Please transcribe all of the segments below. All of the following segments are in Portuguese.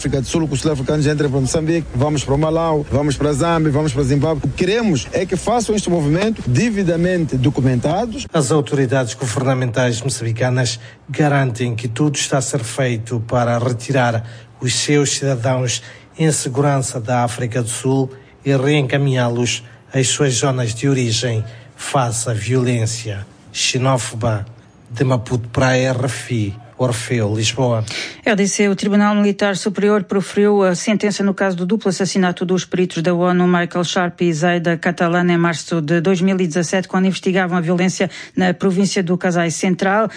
África do Sul, que os sul-africanos entrem para Moçambique, vamos para o Malau, vamos para Zâmbia, vamos para Zimbábue. O que queremos é que façam este movimento devidamente documentados. As autoridades governamentais moçambicanas garantem que tudo está a ser feito para retirar os seus cidadãos em segurança da África do Sul e reencaminhá-los às suas zonas de origem face à violência xenófoba. De Maputo para a RFI, Orfeu, Lisboa. RDC, o Tribunal Militar Superior proferiu a sentença no caso do duplo assassinato dos peritos da ONU, Michael Sharp e Zaida Catalan, em março de 2017, quando investigavam a violência na província do Kasai Central.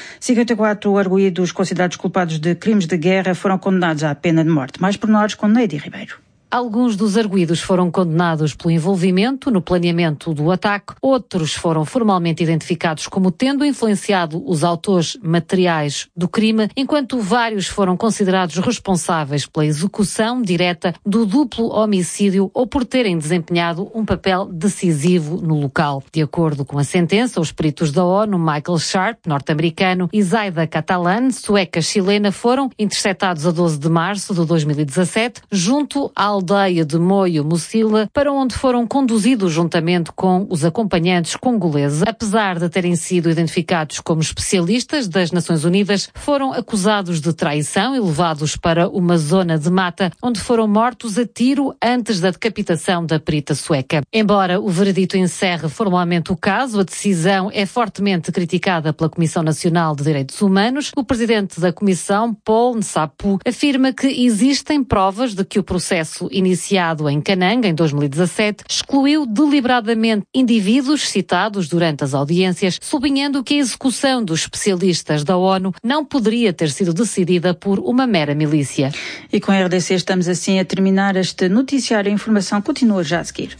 54 arguidos considerados culpados de crimes de guerra foram condenados à pena de morte. Mais pormenores com Neide Ribeiro. Alguns dos arguidos foram condenados pelo envolvimento no planeamento do ataque, outros foram formalmente identificados como tendo influenciado os autores materiais do crime, enquanto vários foram considerados responsáveis pela execução direta do duplo homicídio ou por terem desempenhado um papel decisivo no local. De acordo com a sentença, os peritos da ONU, Michael Sharp, norte-americano, e Zaida Catalan, sueca-chilena, foram interceptados a 12 de março de 2017, junto à aldeia de Moio Mocila, para onde foram conduzidos juntamente com os acompanhantes congoleses. Apesar de terem sido identificados como especialistas das Nações Unidas, foram acusados de traição e levados para uma zona de mata, onde foram mortos a tiro antes da decapitação da perita sueca. Embora o veredito encerre formalmente o caso, a decisão é fortemente criticada pela Comissão Nacional de Direitos Humanos. O presidente da Comissão, Paul Nsapu, afirma que existem provas de que o processo iniciado em Cananga, em 2017, excluiu deliberadamente indivíduos citados durante as audiências, sublinhando que a execução dos especialistas da ONU não poderia ter sido decidida por uma mera milícia. E com a RDC estamos assim a terminar este noticiário. A informação continua já a seguir.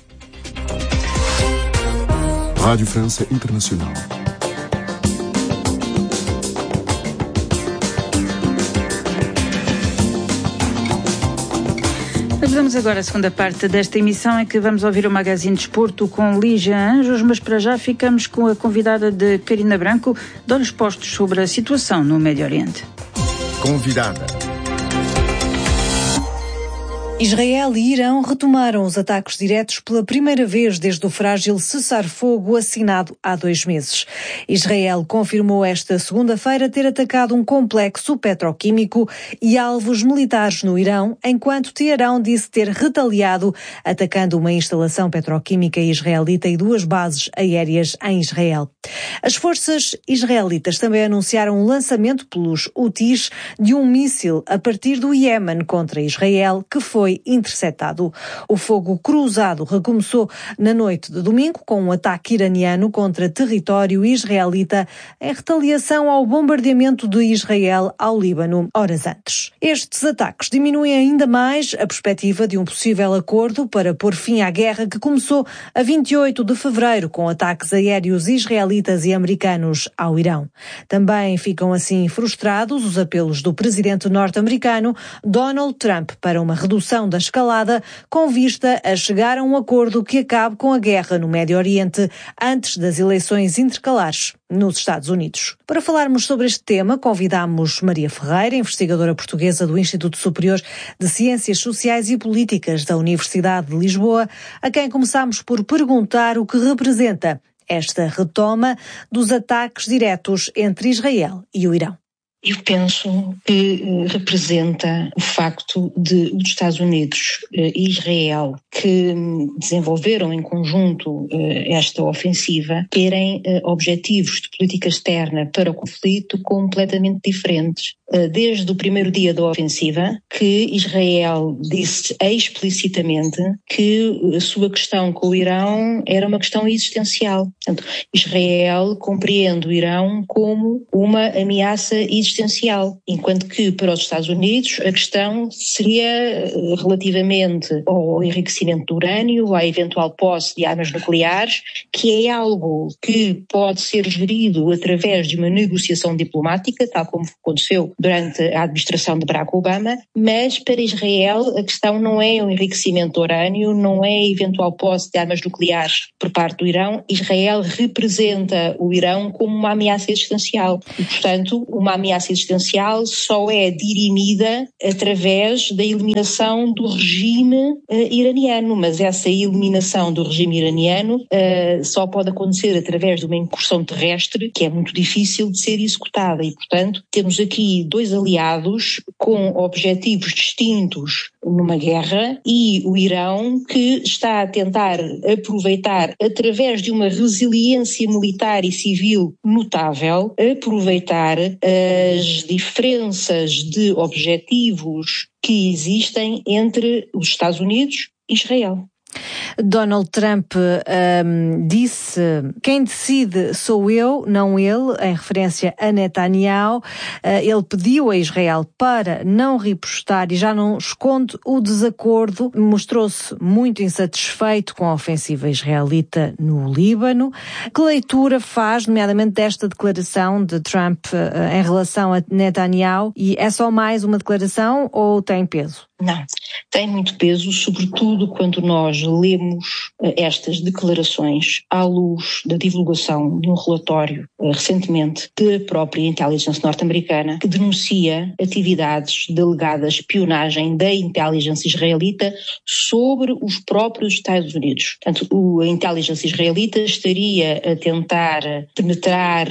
Rádio França Internacional. Vamos agora à segunda parte desta emissão, em que vamos ouvir o Magazine de Desporto com Lígia Anjos, mas para já ficamos com a convidada de Carina Branco, de olhos postos sobre a situação no Médio Oriente. Convidada. Israel e Irão retomaram os ataques diretos pela primeira vez desde o frágil cessar-fogo assinado há 2 meses. Israel confirmou esta segunda-feira ter atacado um complexo petroquímico e alvos militares no Irão, enquanto Teherão disse ter retaliado, atacando uma instalação petroquímica israelita e 2 bases aéreas em Israel. As forças israelitas também anunciaram o lançamento pelos Houthis de um míssil a partir do Iémen contra Israel, que foi interceptado. O fogo cruzado recomeçou na noite de domingo com um ataque iraniano contra território israelita em retaliação ao bombardeamento de Israel ao Líbano horas antes. Estes ataques diminuem ainda mais a perspectiva de um possível acordo para pôr fim à guerra que começou a 28 de fevereiro com ataques aéreos israelitas e americanos ao Irão. Também ficam assim frustrados os apelos do presidente norte-americano Donald Trump para uma redução da escalada com vista a chegar a um acordo que acabe com a guerra no Médio Oriente antes das eleições intercalares nos Estados Unidos. Para falarmos sobre este tema, convidamos Maria Ferreira, investigadora portuguesa do Instituto Superior de Ciências Sociais e Políticas da Universidade de Lisboa, a quem começamos por perguntar o que representa esta retoma dos ataques diretos entre Israel e o Irão. Eu penso que representa o facto de os Estados Unidos e Israel, que desenvolveram em conjunto esta ofensiva, terem objetivos de política externa para o conflito completamente diferentes. Desde o primeiro dia da ofensiva, que Israel disse explicitamente que a sua questão com o Irão era uma questão existencial. Portanto, Israel compreende o Irão como uma ameaça existencial, enquanto que para os Estados Unidos a questão seria relativamente ao enriquecimento do urânio, à eventual posse de armas nucleares, que é algo que pode ser gerido através de uma negociação diplomática, tal como aconteceu durante a administração de Barack Obama, mas para Israel a questão não é o enriquecimento de urânio, não é a eventual posse de armas nucleares por parte do Irão. Israel representa o Irão como uma ameaça existencial e, portanto, uma ameaça existencial só é dirimida através da eliminação do regime iraniano, mas essa eliminação do regime iraniano só pode acontecer através de uma incursão terrestre que é muito difícil de ser executada e, portanto, temos aqui dois aliados com objetivos distintos numa guerra e o Irão que está a tentar aproveitar, através de uma resiliência militar e civil notável, aproveitar as diferenças de objetivos que existem entre os Estados Unidos e Israel. Donald Trump disse: quem decide sou eu, não ele, em referência a Netanyahu. Ele pediu a Israel para não ripostar e já não esconde o desacordo. Mostrou-se muito insatisfeito com a ofensiva israelita no Líbano. Que leitura faz, nomeadamente, desta declaração de Trump em relação a Netanyahu? E é só mais uma declaração ou tem peso? Não, tem muito peso, sobretudo quando nós lemos estas declarações à luz da divulgação de um relatório recentemente da própria Intelligence norte-americana que denuncia atividades de alegada espionagem da Intelligence israelita sobre os próprios Estados Unidos. Portanto, a Intelligence israelita estaria a tentar penetrar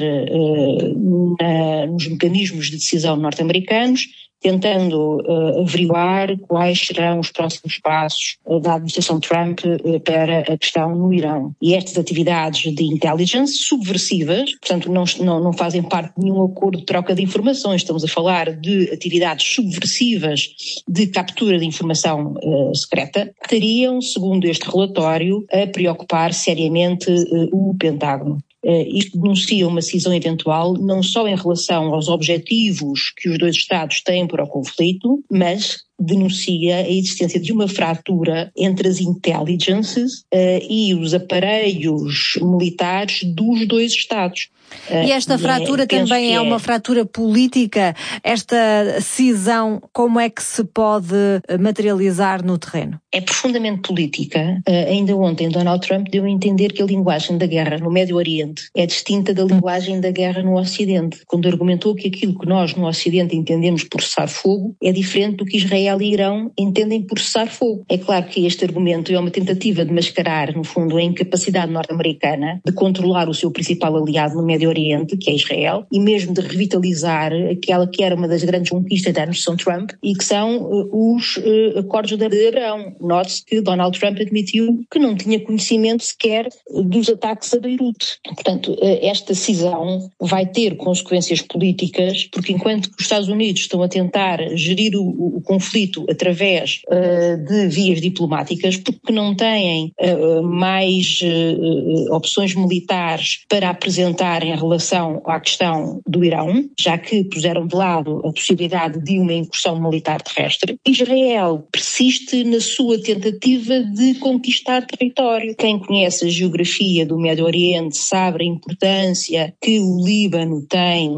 nos mecanismos de decisão norte-americanos, tentando averiguar quais serão os próximos passos da administração Trump para a questão no Irão. E estas atividades de intelligence subversivas, portanto não fazem parte de nenhum acordo de troca de informações, estamos a falar de atividades subversivas de captura de informação secreta, teriam, segundo este relatório, a preocupar seriamente o Pentágono. Isto denuncia uma cisão eventual não só em relação aos objetivos que os dois Estados têm para o conflito, mas denuncia a existência de uma fratura entre as intelligences e os aparelhos militares dos dois Estados. E esta fratura também é uma fratura política? Esta cisão, como é que se pode materializar no terreno? É profundamente política. Ainda ontem Donald Trump deu a entender que a linguagem da guerra no Médio Oriente é distinta da linguagem da guerra no Ocidente, quando argumentou que aquilo que nós no Ocidente entendemos por cessar-fogo é diferente do que Israel e Irão entendem por cessar-fogo. É claro que este argumento é uma tentativa de mascarar, no fundo, a incapacidade norte-americana de controlar o seu principal aliado no Médio Oriente, que é Israel, e mesmo de revitalizar aquela que era uma das grandes conquistas da administração Trump e que são os acordos de Abrão. Note-se que Donald Trump admitiu que não tinha conhecimento sequer dos ataques a Beirute. Portanto, esta cisão vai ter consequências políticas, porque enquanto os Estados Unidos estão a tentar gerir o conflito através de vias diplomáticas, porque não têm mais opções militares para apresentar em relação à questão do Irão, já que puseram de lado a possibilidade de uma incursão militar terrestre, Israel persiste na sua tentativa de conquistar território. Quem conhece a geografia do Médio Oriente sabe a importância que o Líbano tem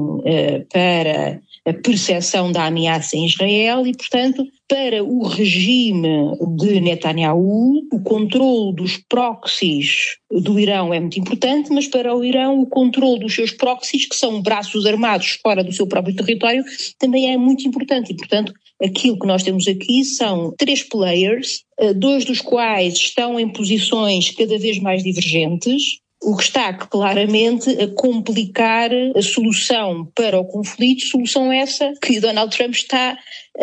para a percepção da ameaça em Israel e, portanto, para o regime de Netanyahu, o controle dos proxies do Irão é muito importante, mas para o Irão o controle dos seus proxies, que são braços armados fora do seu próprio território, também é muito importante. E, portanto, aquilo que nós temos aqui são 3 players, 2 dos quais estão em posições cada vez mais divergentes, o que está claramente a complicar a solução para o conflito, solução essa que Donald Trump está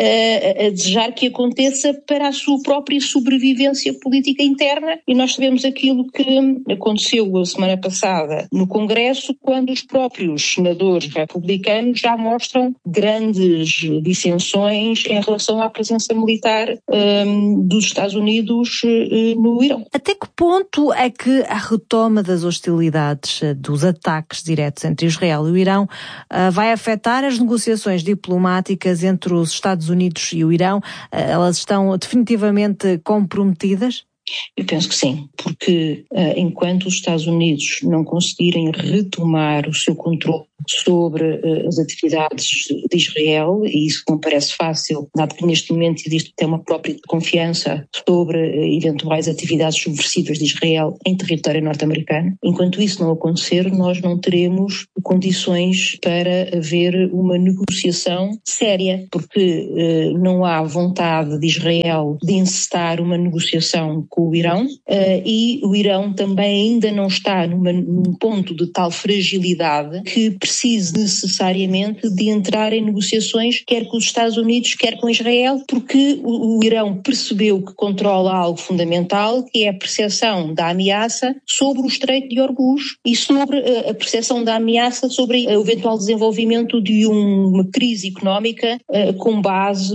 a desejar que aconteça para a sua própria sobrevivência política interna, e nós sabemos aquilo que aconteceu a semana passada no Congresso, quando os próprios senadores republicanos já mostram grandes dissensões em relação à presença militar dos Estados Unidos no Irão. Até que ponto é que a retoma das hostilidades, dos ataques diretos entre Israel e o Irão, vai afetar as negociações diplomáticas entre os Estados Unidos e o Irão? Elas estão definitivamente comprometidas? Eu penso que sim, porque enquanto os Estados Unidos não conseguirem retomar o seu controle sobre as atividades de Israel, e isso não parece fácil, dado que neste momento existe até uma própria confiança sobre eventuais atividades subversivas de Israel em território norte-americano. Enquanto isso não acontecer, nós não teremos condições para haver uma negociação séria, porque não há vontade de Israel de encetar uma negociação com o Irão, e o Irão também ainda não está num ponto de tal fragilidade que precise necessariamente de entrar em negociações, quer com os Estados Unidos, quer com Israel, porque o Irão percebeu que controla algo fundamental, que é a percepção da ameaça sobre o Estreito de Hormuz e sobre a percepção da ameaça sobre o eventual desenvolvimento de uma crise económica com base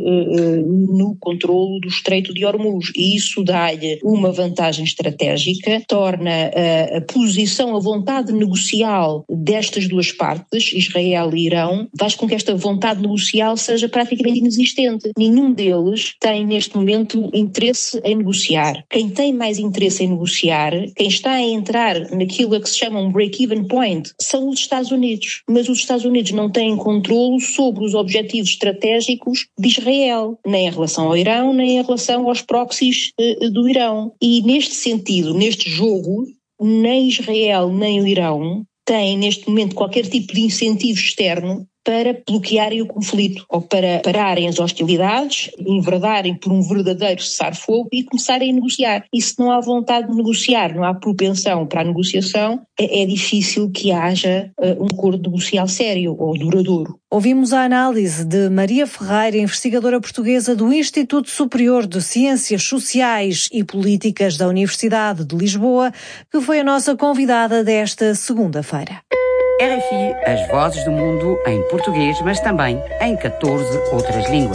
no controlo do Estreito de Hormuz. E isso dá-lhe uma vantagem estratégica, torna a posição, a vontade negocial destas duas partes, Israel e Irão, faz com que esta vontade negocial seja praticamente inexistente. Nenhum deles tem neste momento interesse em negociar. Quem tem mais interesse em negociar, quem está a entrar naquilo a que se chama um break-even point, são os Estados Unidos. Mas os Estados Unidos não têm controlo sobre os objetivos estratégicos de Israel, nem em relação ao Irão, nem em relação aos proxies do Irão. E neste sentido, neste jogo, nem Israel nem o Irão têm neste momento qualquer tipo de incentivo externo para bloquearem o conflito ou para pararem as hostilidades, enverdarem por um verdadeiro cessar-fogo e começarem a negociar. E se não há vontade de negociar, não há propensão para a negociação, é difícil que haja um acordo negocial sério ou duradouro. Ouvimos a análise de Maria Ferreira, investigadora portuguesa do Instituto Superior de Ciências Sociais e Políticas da Universidade de Lisboa, que foi a nossa convidada desta segunda-feira. RFI, as vozes do mundo em português, mas também em 14 outras línguas.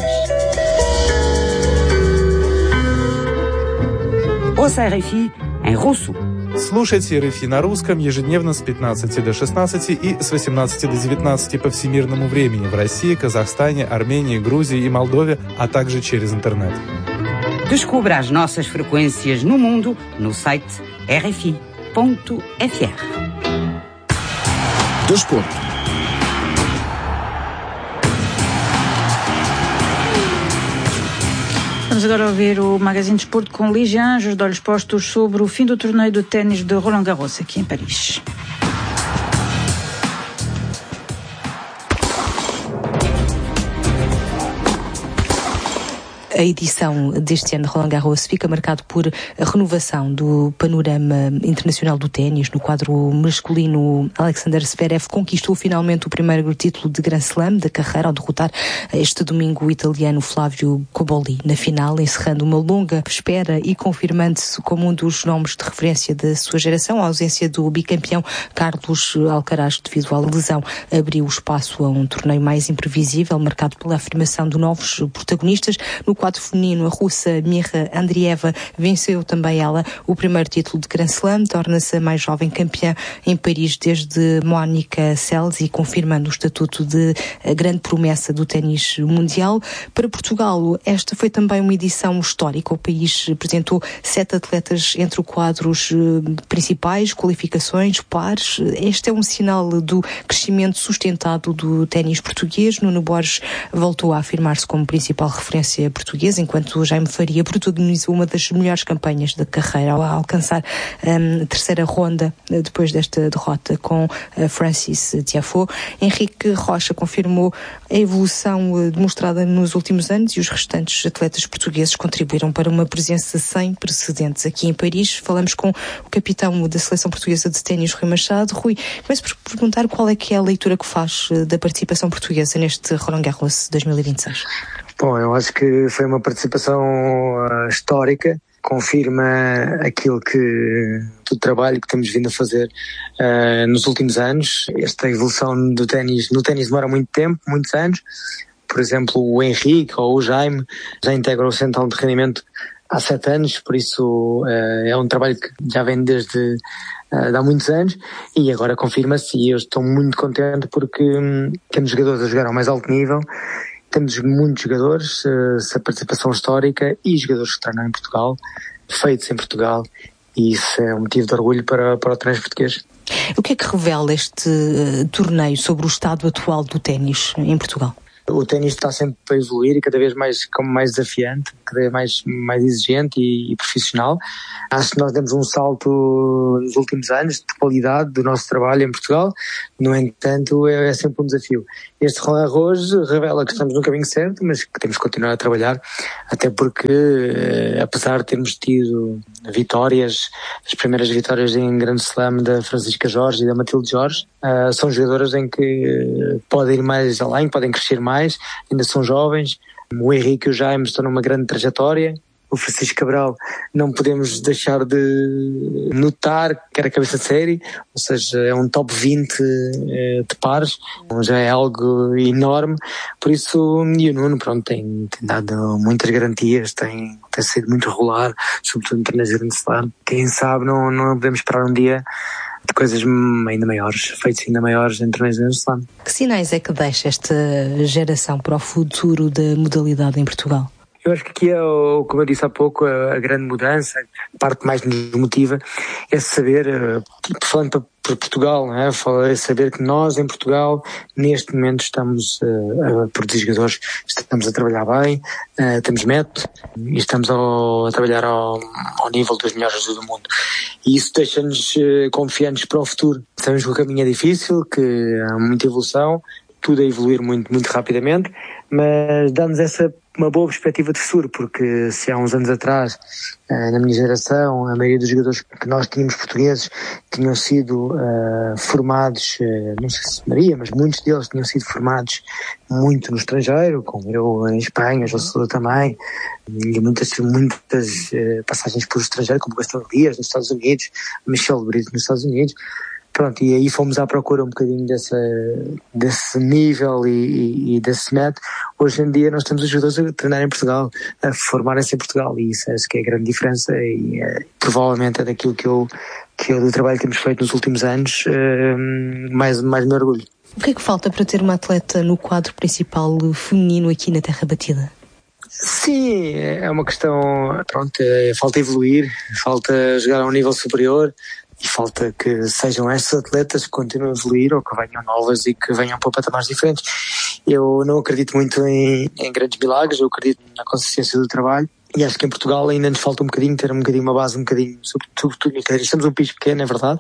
Ouça RFI em russo. Слушайте RFI на русском ежедневно с 15 до 16 и с 18 до 19 по всемирному времени в России, Казахстане, Армении, Грузии и Молдове, а также через интернет. Descubra as nossas frequências no mundo no site rfi.fr. Desporto. Vamos agora ouvir o Magazine de Desporto com Ligia Anjos, de olhos postos sobre o fim do torneio de ténis de Roland Garros aqui em Paris. A edição deste ano de Roland Garros fica marcado por a renovação do panorama internacional do ténis. No quadro masculino, Alexander Zverev conquistou finalmente o primeiro título de Grand Slam da carreira ao derrotar este domingo o italiano Flavio Cobolli na final, encerrando uma longa espera e confirmando-se como um dos nomes de referência da sua geração. A ausência do bicampeão Carlos Alcaraz devido à lesão abriu espaço a um torneio mais imprevisível, marcado pela afirmação de novos protagonistas. No quadro feminino, a russa Mira Andreeva venceu também ela o primeiro título de Grand Slam, torna-se a mais jovem campeã em Paris desde Mónica Seles e confirmando o estatuto de grande promessa do ténis mundial. Para Portugal, esta foi também uma edição histórica. O país apresentou 7 atletas entre os quadros principais, qualificações, pares. Este é um sinal do crescimento sustentado do ténis português. Nuno Borges voltou a afirmar-se como principal referência portuguesa, enquanto Jaime Faria protagonizou uma das melhores campanhas da carreira ao alcançar a terceira ronda depois desta derrota com Francis Tiafoe. Henrique Rocha confirmou a evolução demonstrada nos últimos anos e os restantes atletas portugueses contribuíram para uma presença sem precedentes aqui em Paris. Falamos com o capitão da seleção portuguesa de ténis, Rui Machado. Rui, começo por perguntar qual é que é a leitura que faz da participação portuguesa neste Roland Garros 2026. Bom, eu acho que foi uma participação histórica, confirma aquilo que o trabalho que temos vindo a fazer nos últimos anos. Esta evolução do ténis, no ténis demora muito tempo, muitos anos. Por exemplo, o Henrique ou o Jaime já integram o central de rendimento há 7 anos, por isso é um trabalho que já vem desde há muitos anos e agora confirma-se, e eu estou muito contente porque temos jogadores a jogar ao mais alto nível. Temos muitos jogadores, essa participação histórica e jogadores que treinam em Portugal, feitos em Portugal, e isso é um motivo de orgulho para o ténis português. O que é que revela este torneio sobre o estado atual do ténis em Portugal? O ténis está sempre a evoluir e cada vez mais como mais desafiante, cada vez mais exigente e profissional. Acho que nós demos um salto nos últimos anos de qualidade do nosso trabalho em Portugal. No entanto, é sempre um desafio. Este Roland Garros revela que estamos no caminho certo, mas que temos que continuar a trabalhar, até porque, apesar de termos tido vitórias, as primeiras vitórias em Grand Slam da Francisca Jorge e da Matilde Jorge, são jogadoras em que podem ir mais além, podem crescer mais, ainda são jovens. O Henrique e o Jaime estão numa grande trajetória. O Francisco Cabral não podemos deixar de notar que era cabeça de série, ou seja, é um top 20 de pares, já é algo enorme. Por isso, e o Nuno, pronto, tem dado muitas garantias, tem sido muito regular, sobretudo em torneios de Grand Slam. Quem sabe não podemos esperar um dia de coisas ainda maiores, feitos ainda maiores em torneios de Grand Slam. Que sinais é que deixa esta geração para o futuro da modalidade em Portugal? Eu acho que aqui é, como eu disse há pouco, a grande mudança, a parte que mais nos motiva é saber, falando para Portugal, não é? É saber que nós em Portugal neste momento estamos a produzir jogadores, estamos a trabalhar bem, temos método e estamos a trabalhar ao nível dos melhores do mundo. E isso deixa-nos confiantes para o futuro. Sabemos que o caminho é difícil, que há muita evolução, tudo a evoluir muito, muito rapidamente, mas dá-nos uma boa perspectiva de futuro, porque se há uns anos atrás, na minha geração, a maioria dos jogadores que nós tínhamos portugueses tinham sido formados, não sei se Maria, mas muitos deles tinham sido formados muito no estrangeiro, como eu em Espanha, João Sousa também, e muitas passagens por estrangeiro, como Gastão Dias nos Estados Unidos, Michel Brito nos Estados Unidos. Pronto, e aí fomos à procura um bocadinho desse nível e desse método. Hoje em dia nós temos os jogadores a treinar em Portugal, a formarem-se em Portugal, e isso acho que é a grande diferença e provavelmente é daquilo que eu do trabalho que temos feito nos últimos anos, mais me orgulho. O que é que falta para ter uma atleta no quadro principal feminino aqui na Terra Batida? Sim, é uma questão, falta evoluir, falta jogar a um nível superior, e falta que sejam estes atletas que continuem a evoluir ou que venham novas e que venham para patamares diferentes. Eu não acredito muito em grandes milagres, eu acredito na consistência do trabalho e acho que em Portugal ainda nos falta ter uma base sobretudo no ténis. Estamos um país pequeno, é verdade,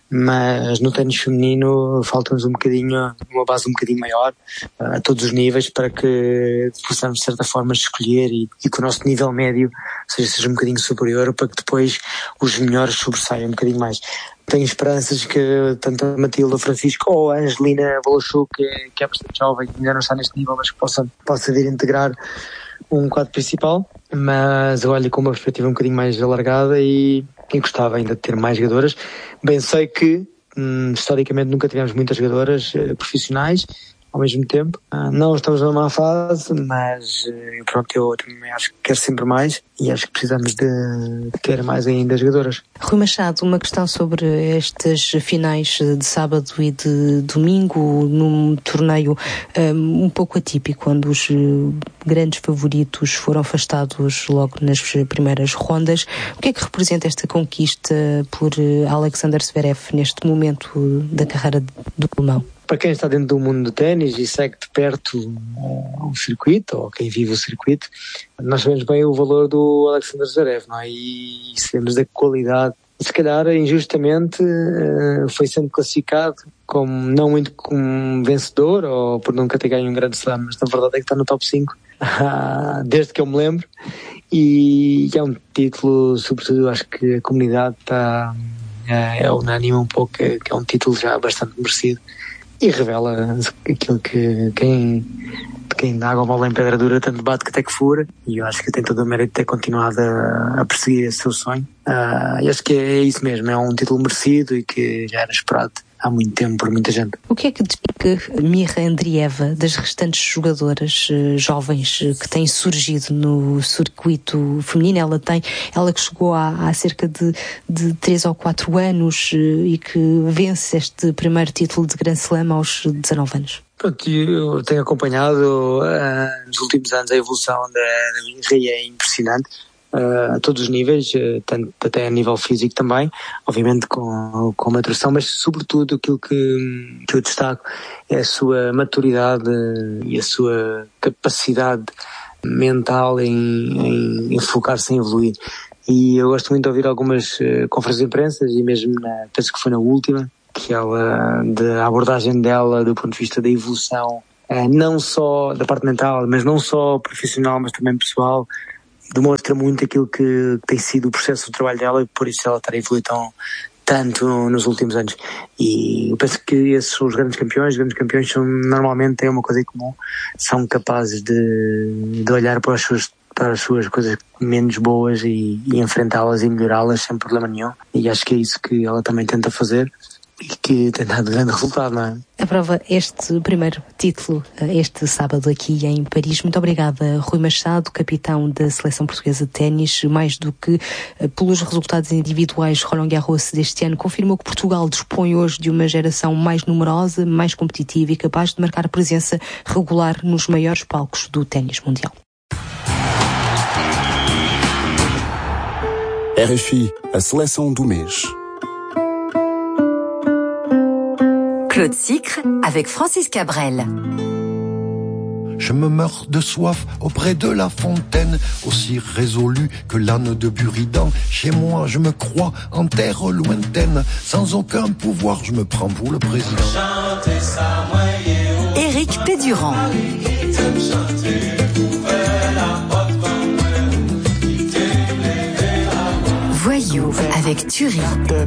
mas no ténis feminino falta-nos uma base um bocadinho maior a todos os níveis para que possamos de certa forma escolher e que o nosso nível médio seja um bocadinho superior para que depois os melhores sobressaiam um bocadinho mais. Tenho esperanças que tanto a Matilde, a Francisco ou a Angelina Volachuk, que é bastante jovem, ainda não está neste nível, mas que possa vir a integrar um quadro principal, mas eu olho com uma perspectiva um bocadinho mais alargada e gostava ainda de ter mais jogadoras. Bem, sei que historicamente nunca tivemos muitas jogadoras profissionais ao mesmo tempo. Não estamos numa má fase, mas eu também acho que quero sempre mais e acho que precisamos de ter mais ainda jogadoras. Rui Machado, uma questão sobre estas finais de sábado e de domingo num torneio um pouco atípico, quando os grandes favoritos foram afastados logo nas primeiras rondas. O que é que representa esta conquista por Alexander Zverev neste momento da carreira do alemão? Para quem está dentro do mundo do ténis e segue de perto o circuito, ou quem vive o circuito, nós sabemos bem o valor do Alexander Zverev, não é? E sabemos da qualidade. Se calhar, injustamente, foi sempre classificado não muito como vencedor, ou por nunca ter ganho um grande slam, mas na verdade é que está no top 5, desde que eu me lembro. E é um título, sobretudo, acho que a comunidade é unânime um pouco, que é um título já bastante merecido. E revela aquilo que quem dá água mole em pedra dura tanto bate que até que fura, e eu acho que tem todo o mérito de ter continuado a perseguir esse seu sonho. E acho que é isso mesmo, é um título merecido e que já era esperado há muito tempo por muita gente. O que é que distingue Mirra Andreeva das restantes jogadoras jovens que têm surgido no circuito feminino? Ela que chegou há cerca de 3 ou 4 anos e que vence este primeiro título de Grand Slam aos 19 anos. Pronto, eu tenho acompanhado nos últimos anos a evolução da Mirra e é impressionante. a todos os níveis, tanto até a nível físico também, obviamente com maturação, mas sobretudo aquilo que eu destaco é a sua maturidade e a sua capacidade mental em focar-se em evoluir. E eu gosto muito de ouvir algumas conferências de imprensa, e mesmo penso que foi na última, que ela, a abordagem dela do ponto de vista da evolução, não só da parte mental, mas não só profissional, mas também pessoal, demonstra muito aquilo que tem sido o processo do trabalho dela, e por isso ela está a evoluir tanto nos últimos anos. E eu penso que esses são os grandes campeões. Os grandes campeões normalmente têm uma coisa em comum, são capazes de olhar para as suas coisas menos boas e enfrentá-las e melhorá-las sem problema nenhum. E acho que é isso que ela também tenta fazer e que tem dado grande resultado, não é? Aprova este primeiro título este sábado aqui em Paris. Muito obrigada, Rui Machado, capitão da Seleção Portuguesa de Ténis. Mais do que pelos resultados individuais, Roland Garros deste ano confirmou que Portugal dispõe hoje de uma geração mais numerosa, mais competitiva e capaz de marcar presença regular nos maiores palcos do ténis mundial. RFI, a seleção do mês. Claude Sicre avec Francis Cabrel. Je me meurs de soif auprès de la fontaine, aussi résolu que l'âne de Buridan. Chez moi, je me crois en terre lointaine, sans aucun pouvoir, je me prends pour le président. Éric Pédurand. Voyou avec Thury.